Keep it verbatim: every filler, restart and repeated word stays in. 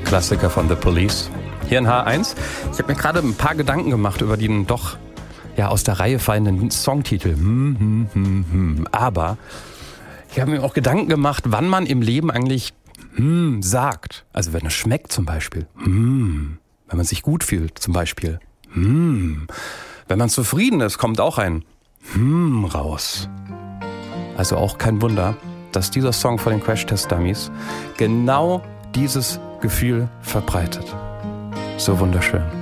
Klassiker von The Police. Hier in H eins. Ich habe mir gerade ein paar Gedanken gemacht über den doch ja aus der Reihe fallenden Songtitel. Hm, hm, hm, hm. Aber ich habe mir auch Gedanken gemacht, wann man im Leben eigentlich hm sagt. Also wenn es schmeckt zum Beispiel. Hm. Wenn man sich gut fühlt zum Beispiel. Hm. Wenn man zufrieden ist, kommt auch ein hm raus. Also auch kein Wunder, dass dieser Song von den Crash Test Dummies genau dieses Gefühl verbreitet. So wunderschön.